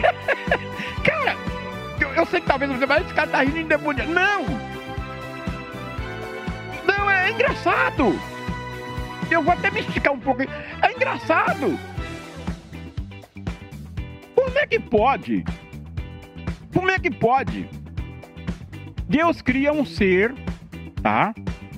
Cara, eu sei que talvez você vai, esse cara tá rindo endemoniado. Não! Não, é engraçado! Eu vou até me esticar um pouco. É engraçado! Como é que pode? Como é que pode? Deus cria um ser, tá?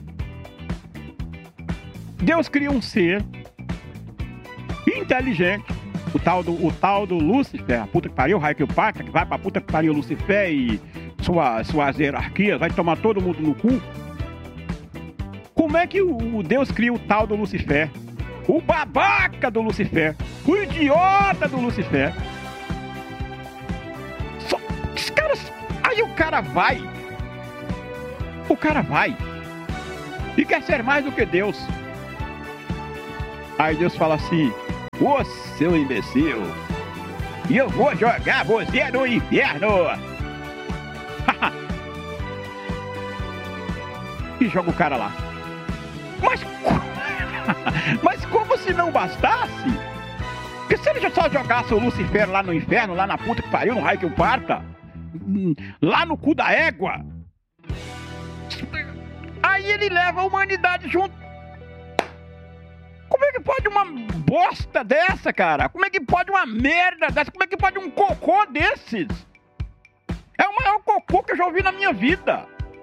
Deus cria um ser inteligente. O tal do Lúcifer, a puta que pariu, o raio que o parta, que vai pra puta que pariu Lúcifer e suas hierarquias, vai tomar todo mundo no cu. Como é que o Deus cria o tal do Lúcifer? O babaca do Lúcifer, o idiota do Lúcifer. Os caras, aí o cara vai e quer ser mais do que Deus. Aí Deus fala assim: ô seu imbecil, e eu vou jogar você no inferno. E joga o cara lá. Mas como se não bastasse? Porque se ele só jogasse o Lúcifer lá no inferno, lá na puta que pariu, no raio que o parta, lá no cu da égua, aí ele leva a humanidade junto. Como é que pode uma bosta dessa, cara? Como é que pode uma merda dessa? Como é que pode um cocô desses? É o maior cocô que eu já ouvi na minha vida.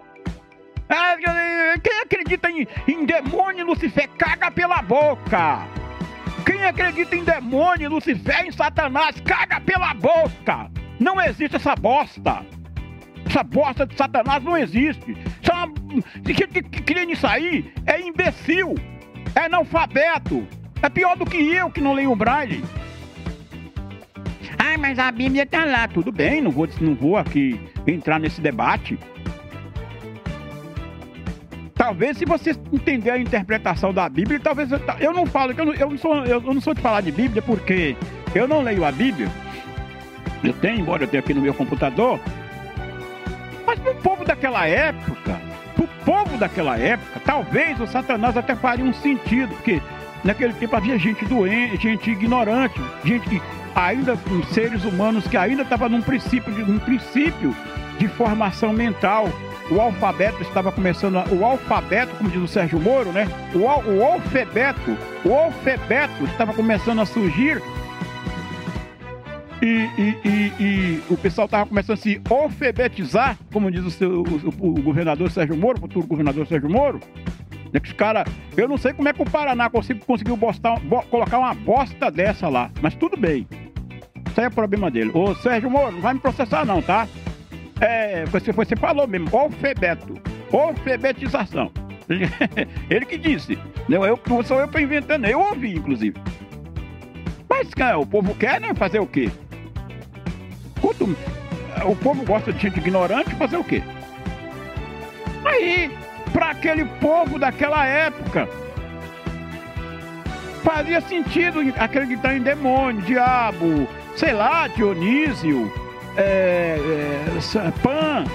Quem acredita em demônio, Lúcifer, caga pela boca. Quem acredita em demônio, Lúcifer, em Satanás, caga pela boca. Não existe essa bosta. Essa bosta de Satanás não existe. Gente que crê nisso aí é imbecil. É analfabeto. É pior do que eu que não leio o Braille. Ah, mas a Bíblia tá lá. Tudo bem, não vou aqui entrar nesse debate. Talvez se você entender a interpretação da Bíblia, talvez eu não falo, eu não sou de falar de Bíblia porque eu não leio a Bíblia. Embora eu tenha aqui no meu computador. Mas pro povo daquela época, talvez o Satanás até faria um sentido, porque naquele tempo havia gente doente, gente ignorante, gente que ainda, seres humanos que ainda estavam num princípio de formação mental. O alfabeto estava começando, o alfabeto, como diz o Sérgio Moro, né? O alfabeto estava começando a surgir e o pessoal estava começando a se alfabetizar, como diz o governador Sérgio Moro, o futuro governador Sérgio Moro. É que os caras, eu não sei como é que o Paraná conseguiu colocar uma bosta dessa lá, mas tudo bem. Isso aí é problema dele. Ô Sérgio Moro, não vai me processar não, tá? Você falou mesmo, alfabetização. Ele que disse. Não, sou eu que inventando, eu ouvi, inclusive. Mas, cara, o povo quer, né? Fazer o quê? O povo gosta de gente ignorante, fazer o quê? Aí, para aquele povo daquela época, fazia sentido acreditar em demônio, diabo, sei lá, Dionísio, Pan,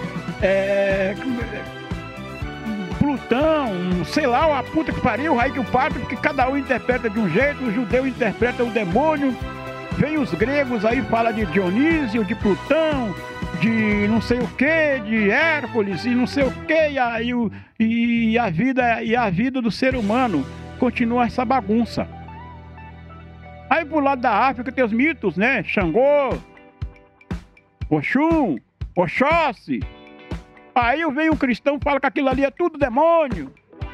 Plutão, sei lá, a puta que pariu, o raio que o parto, porque cada um interpreta de um jeito, o judeu interpreta o demônio, vem os gregos aí, fala de Dionísio, de Plutão, de não sei o que, de Hércules e não sei o que, e a vida do ser humano continua essa bagunça. Aí pro lado da África tem os mitos, né? Xangô, Oxum, Oxóssi. Aí vem um cristão e fala que aquilo ali é tudo demônio.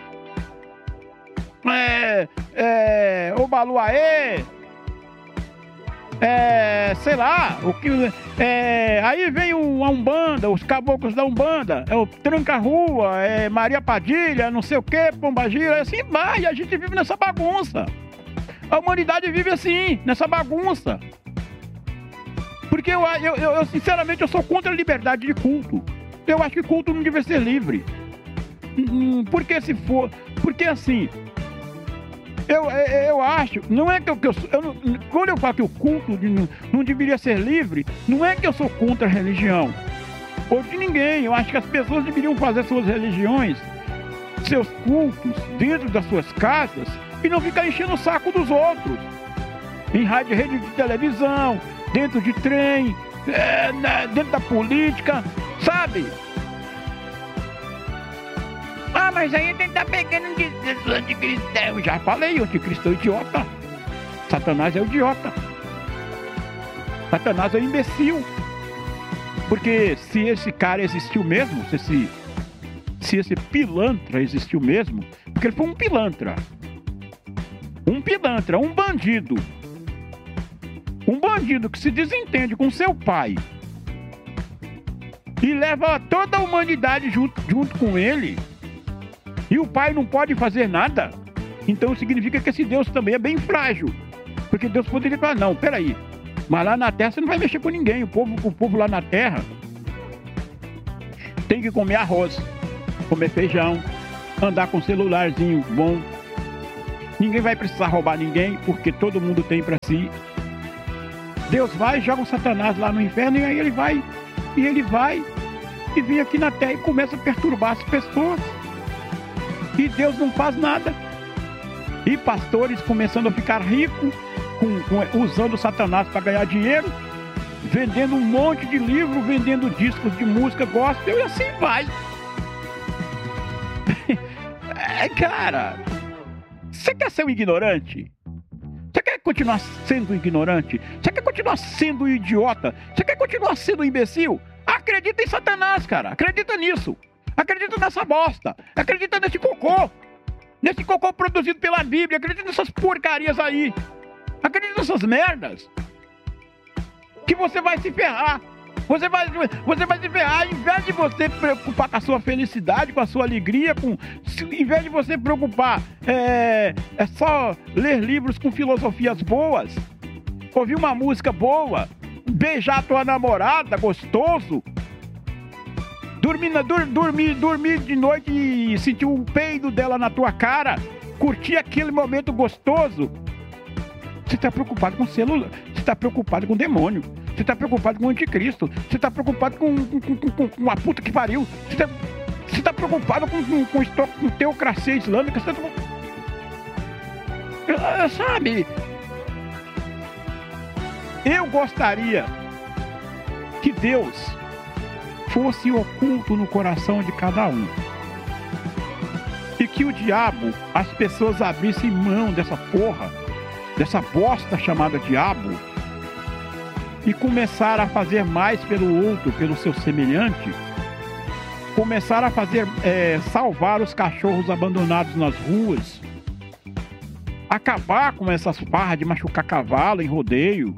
Obaluaê. Sei lá, aí vem a Umbanda, os caboclos da Umbanda, o Tranca-Rua, Maria Padilha, não sei o que, Pombagira, assim vai, a gente vive nessa bagunça. A humanidade vive assim, nessa bagunça. Porque eu sinceramente, eu sou contra a liberdade de culto. Eu acho que culto não deve ser livre. Porque se for... Porque assim... Eu acho... Não é que quando eu falo que o culto não deveria ser livre, não é que eu sou contra a religião. Ou de ninguém. Eu acho que as pessoas deveriam fazer suas religiões, seus cultos, dentro das suas casas, e não ficar enchendo o saco dos outros. Em rádio, rede de televisão, dentro de trem, dentro da política, sabe? Ah, mas aí a gente tá pegando de anticristão. Já falei, o anticristo é o idiota. Satanás é o idiota. Satanás é o imbecil. Porque se esse cara existiu mesmo, se esse pilantra existiu mesmo, porque ele foi um pilantra, um bandido. Um bandido que se desentende com seu pai e leva toda a humanidade junto com ele, e o pai não pode fazer nada, então significa que esse Deus também é bem frágil. Porque Deus poderia falar, não, peraí, mas lá na terra você não vai mexer com ninguém. O povo lá na terra tem que comer arroz, comer feijão, andar com celularzinho bom. Ninguém vai precisar roubar ninguém, porque todo mundo tem pra si. Deus vai e joga o Satanás lá no inferno, e aí ele vai e vem aqui na terra e começa a perturbar as pessoas. E Deus não faz nada. E pastores começando a ficar ricos, usando o Satanás para ganhar dinheiro, vendendo um monte de livro, vendendo discos de música gospel, e assim vai. Cara, você quer ser um ignorante? Você quer continuar sendo um ignorante? Você quer continuar sendo um idiota? Você quer continuar sendo um imbecil? Acredita em Satanás, cara. Acredita nisso. Acredita nessa bosta. Acredita nesse cocô. Nesse cocô produzido pela Bíblia. Acredita nessas porcarias aí. Acredita nessas merdas. Que você vai se ferrar. Você vai se ferrar. Ao invés de você preocupar com a sua felicidade, com a sua alegria, em vez de você preocupar, é só ler livros com filosofias boas, ouvir uma música boa, beijar a tua namorada, gostoso, dormir de noite e sentir o peido dela na tua cara, curtir aquele momento gostoso. Você está preocupado com o celular, você está preocupado com o demônio, você está preocupado com o anticristo, você está preocupado com a puta que pariu, você está preocupado com teocracia islâmica, você tá... Sabe? Eu gostaria que Deus fosse oculto no coração de cada um. E que o diabo, as pessoas abrissem mão dessa porra, dessa bosta chamada diabo, e começar a fazer mais pelo outro, pelo seu semelhante, começar a fazer, salvar os cachorros abandonados nas ruas, acabar com essas farras de machucar cavalo em rodeio,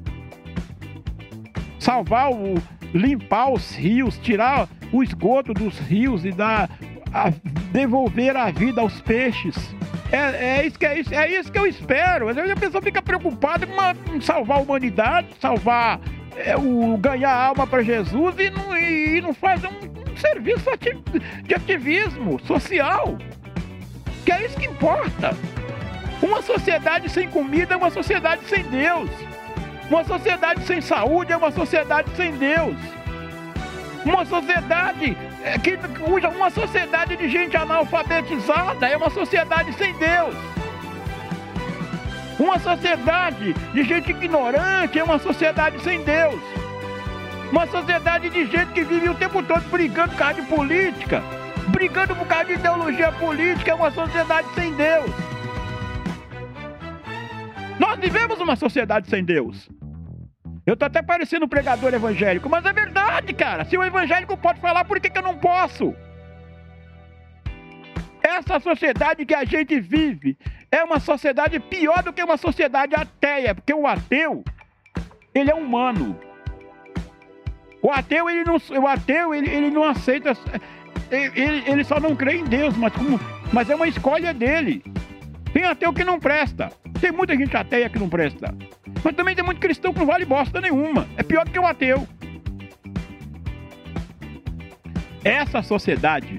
limpar os rios, tirar o esgoto dos rios e devolver a vida aos peixes. É isso que eu espero. Às vezes a pessoa fica preocupada com salvar a humanidade, ganhar alma para Jesus e não faz um serviço de ativismo social. Que é isso que importa. Uma sociedade sem comida é uma sociedade sem Deus. Uma sociedade sem saúde é uma sociedade sem Deus. Uma sociedade uma sociedade de gente analfabetizada é uma sociedade sem Deus. Uma sociedade de gente ignorante é uma sociedade sem Deus. Uma sociedade de gente que vive o tempo todo brigando por causa de política, brigando por causa de ideologia política, é uma sociedade sem Deus. Nós vivemos uma sociedade sem Deus. Eu tô até parecendo um pregador evangélico, mas é verdade, cara. Se o evangélico pode falar, por que eu não posso? Essa sociedade que a gente vive é uma sociedade pior do que uma sociedade ateia, porque o ateu, ele é humano. O ateu, ele não aceita, ele só não crê em Deus, mas é uma escolha dele. Tem ateu que não presta. Tem muita gente ateia que não presta. Mas também tem muito cristão que não vale bosta nenhuma. É pior do que o ateu. Essa sociedade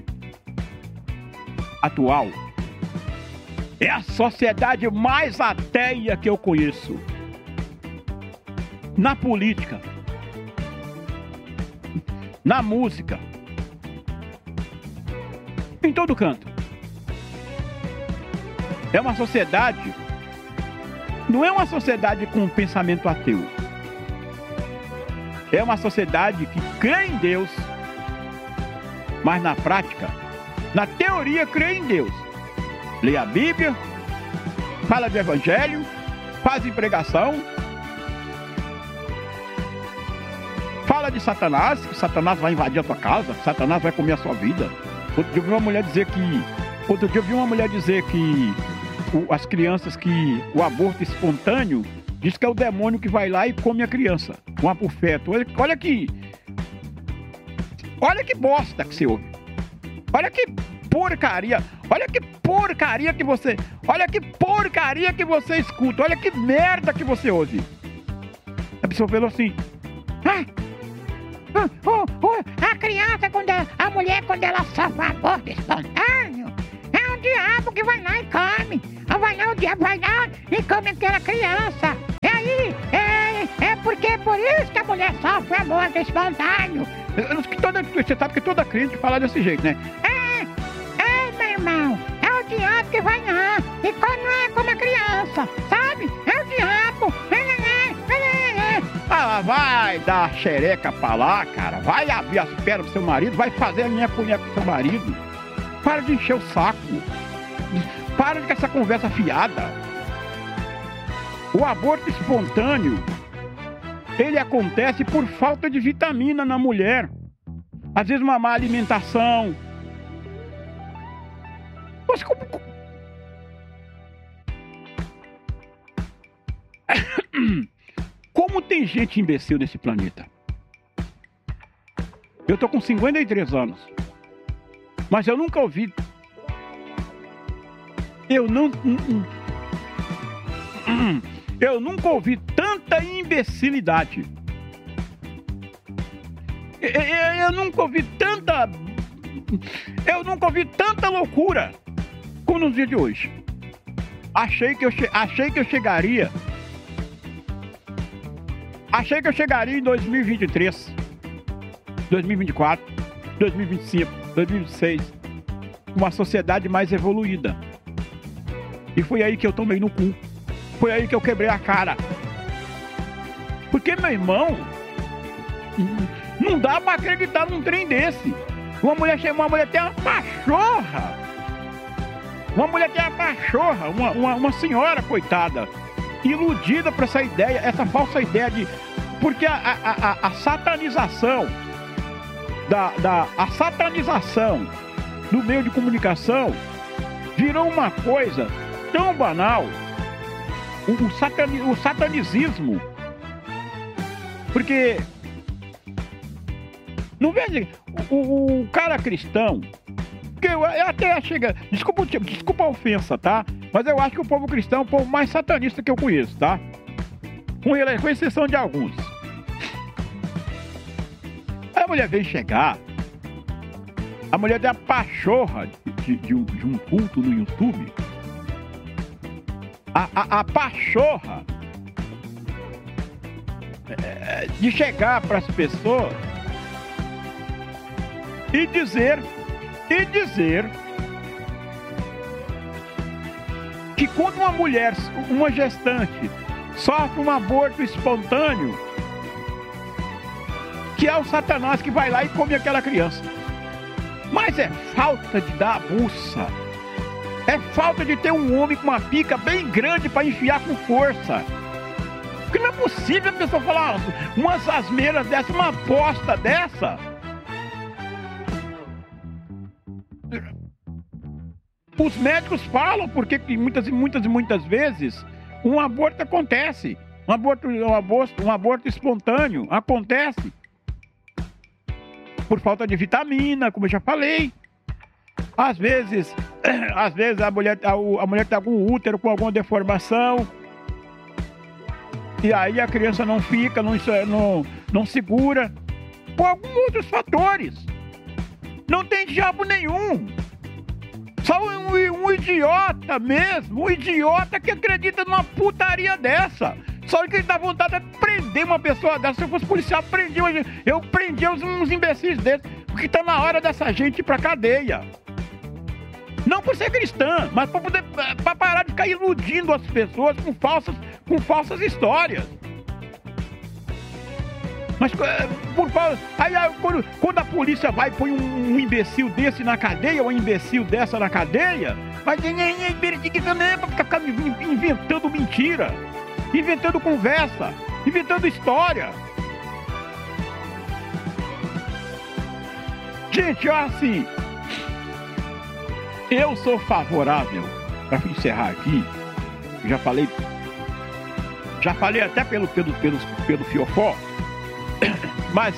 atual é a sociedade mais ateia que eu conheço. Na política, na música, em todo canto. É uma sociedade... Não é uma sociedade com um pensamento ateu. é uma sociedade que crê em Deus, mas na prática, na teoria, crê em Deus. Lê a Bíblia, fala do Evangelho, faz pregação, fala de Satanás, que Satanás vai invadir a tua casa, Satanás vai comer a sua vida. Outro dia eu vi uma mulher dizer que as crianças, que o aborto espontâneo, diz que é o demônio que vai lá e come a criança, com a por feto. Olha que bosta que você ouve. Olha que porcaria que você escuta. Olha que merda que você ouve. A pessoa falou assim: a criança, a mulher, quando ela sofre um aborto espontâneo, é o diabo que vai lá e come. O diabo vai lá e come aquela criança. E aí, é porque é por isso que a mulher sofre aborto espontâneo. Você sabe que toda crente fala desse jeito, né? Meu irmão, é o diabo que vai lá e come a criança, sabe? É o diabo. Vai dar xereca pra lá, cara. Vai abrir as pernas pro seu marido, vai fazer a minha colher pro seu marido. Para de encher o saco. Para com essa conversa fiada. O aborto espontâneo, ele acontece por falta de vitamina na mulher. Às vezes uma má alimentação. Como tem gente imbecil nesse planeta? Eu tô com 53 anos, mas eu nunca ouvi. Eu nunca ouvi tanta imbecilidade. Eu nunca ouvi tanta loucura como nos dias de hoje. Achei que eu chegaria em 2023, 2024, 2025, 2026, uma sociedade mais evoluída. E foi aí que eu tomei no cu. Foi aí que eu quebrei a cara. Porque, meu irmão, não dá pra acreditar num trem desse. Uma mulher tem uma pachorra. Uma senhora, coitada, iludida por essa ideia, essa falsa ideia de... Porque a satanização a satanização do meio de comunicação virou uma coisa tão banal. O satanismo. Porque não veja o cara cristão, que eu até chega, desculpa a ofensa, tá? Mas eu acho que o povo cristão é o povo mais satanista que eu conheço, tá? Com exceção de alguns. Aí a mulher vem chegar, a mulher tem a pachorra de um culto no YouTube. A pachorra de chegar para as pessoas e dizer que quando uma mulher, uma gestante, sofre um aborto espontâneo, que é o Satanás que vai lá e come aquela criança. Mas é falta de dar a buça. É falta de ter um homem com uma pica bem grande para enfiar com força. Porque não é possível a pessoa falar umas asneiras dessa, uma bosta dessa. Os médicos falam porque muitas vezes um aborto acontece. Um aborto espontâneo acontece por falta de vitamina, como eu já falei. Às vezes a mulher está com útero com alguma deformação. E aí a criança não fica, não segura. Por alguns outros fatores. Não tem diabo nenhum. Só um idiota mesmo. Um idiota que acredita numa putaria dessa. Só que ele dá vontade de prender uma pessoa dessa. Se eu fosse policial, eu prendia uns imbecis desses. Porque tá na hora dessa gente ir pra cadeia. Não por ser cristã, mas para parar de ficar iludindo as pessoas com falsas histórias. Mas por causa. Aí quando a polícia vai e põe um imbecil desse na cadeia, ou um imbecil dessa na cadeia, mas pra ficar inventando mentira, inventando conversa, inventando história. Gente, assim, eu sou favorável, para encerrar aqui, já falei até pelo fiofó, mas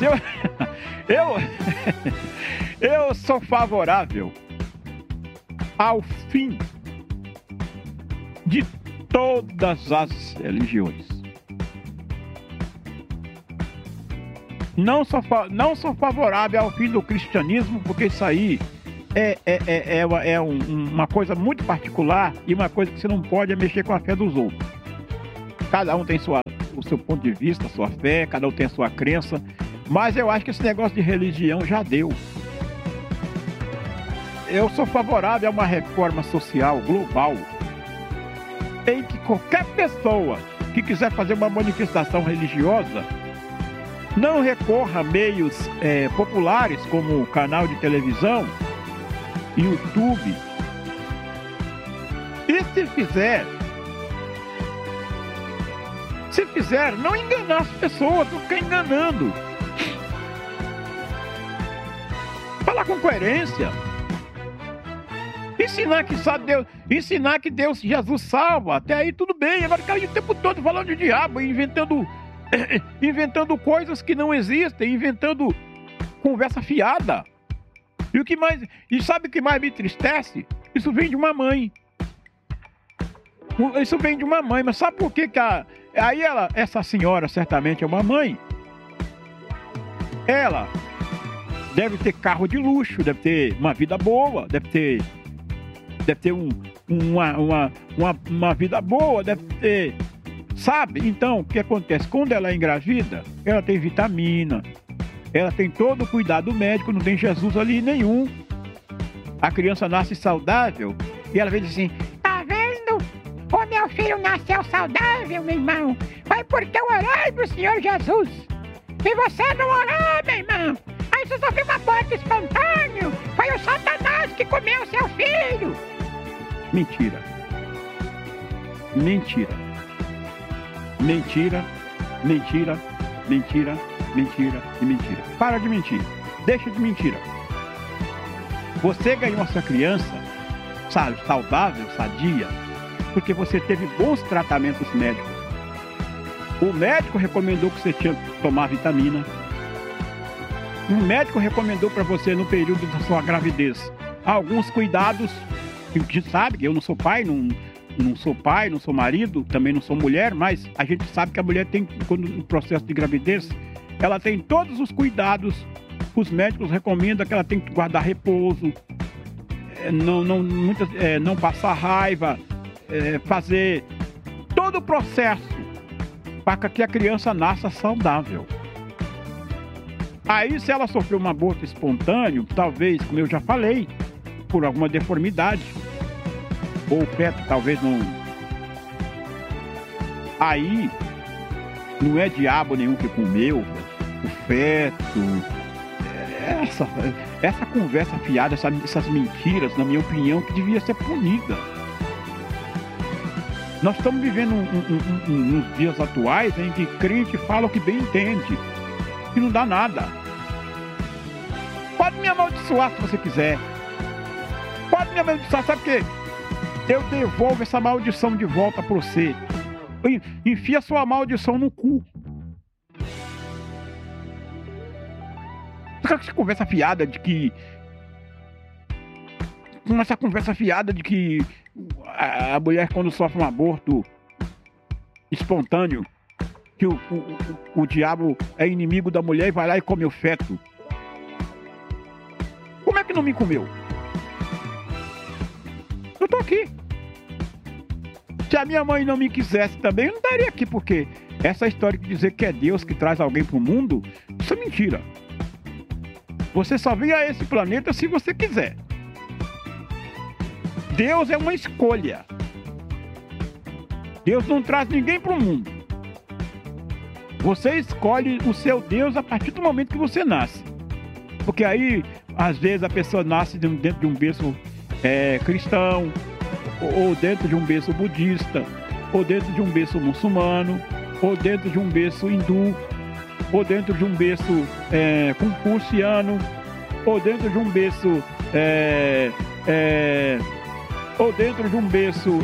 eu sou favorável ao fim de todas as religiões. Não sou favorável ao fim do cristianismo, porque isso aí é uma coisa muito particular e uma coisa que você não pode mexer com a fé dos outros. Cada um tem o seu ponto de vista, a sua fé, cada um tem a sua crença, mas eu acho que esse negócio de religião já deu. Eu sou favorável a uma reforma social global em que qualquer pessoa que quiser fazer uma manifestação religiosa não recorra a meios populares como canal de televisão, YouTube. E se fizer, não enganar as pessoas, não ficar enganando. Falar com coerência. Ensinar que Deus, Jesus salva. Até aí tudo bem. Agora ficar o tempo todo falando de diabo, inventando coisas que não existem, inventando conversa fiada. E sabe o que mais me entristece? Isso vem de uma mãe. Mas sabe por que essa senhora certamente é uma mãe? Ela deve ter carro de luxo, deve ter uma vida boa, deve ter uma vida boa, deve ter... Sabe? Então, o que acontece? Quando ela é engravida, ela tem vitamina, ela tem todo o cuidado médico, não tem Jesus ali nenhum. A criança nasce saudável e ela vem assim: tá vendo? O meu filho nasceu saudável, meu irmão. Foi porque eu orei pro Senhor Jesus. Se você não orar, meu irmão, aí você sofreu um aborto espontâneo. Foi o Satanás que comeu seu filho. Mentira. Mentira. Mentira, mentira, mentira, mentira e mentira. Para de mentir. Deixa de mentira. Você ganhou a sua criança, sabe, saudável, sadia, porque você teve bons tratamentos médicos. O médico recomendou que você tinha que tomar vitamina. O médico recomendou para você, no período da sua gravidez, alguns cuidados. Que a gente sabe que eu não sou pai, não sou pai, não sou marido, também não sou mulher, mas a gente sabe que a mulher tem, quando no processo de gravidez, ela tem todos os cuidados. Os médicos recomendam que ela tem que guardar repouso, não passar raiva, fazer todo o processo para que a criança nasça saudável. Aí, se ela sofreu um aborto espontâneo, talvez, como eu já falei, por alguma deformidade, ou o feto talvez não... Aí, não é diabo nenhum que comeu o feto. Essa conversa fiada, essas mentiras, na minha opinião, que devia ser punida. Nós estamos vivendo uns dias atuais em que crente fala o que bem entende e não dá nada. Pode me amaldiçoar se você quiser. Pode me amaldiçoar, sabe por quê? Eu devolvo essa maldição de volta pra você. Enfia sua maldição no cu. Essa conversa fiada de que... Essa conversa fiada de que a mulher, quando sofre um aborto espontâneo, que o diabo é inimigo da mulher e vai lá e come o feto. Como é que não me comeu? Eu tô aqui. Se a minha mãe não me quisesse também, eu não estaria aqui, porque essa história de dizer que é Deus que traz alguém pro mundo, isso é mentira. Você só vem a esse planeta se você quiser. Deus é uma escolha. Deus não traz ninguém pro mundo. Você escolhe o seu Deus a partir do momento que você nasce. Porque aí, às vezes, a pessoa nasce dentro de um berço cristão, ou dentro de um berço budista, ou dentro de um berço muçulmano, ou dentro de um berço hindu, ou dentro de um berço confuciano, ou dentro de um berço ou dentro de um berço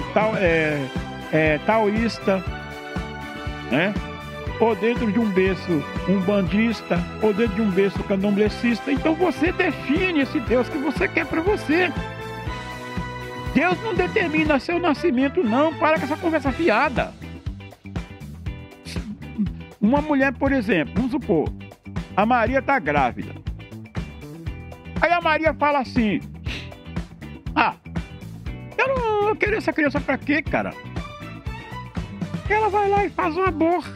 taoísta, né? Ou dentro de um berço umbandista, ou dentro de um berço candomblessista. Então você define esse Deus que você quer para você. Deus não determina seu nascimento, não. Para com essa conversa fiada. Uma mulher, por exemplo, vamos supor, a Maria está grávida. Aí a Maria fala assim: eu quero essa criança pra quê, cara? Ela vai lá e faz um aborto.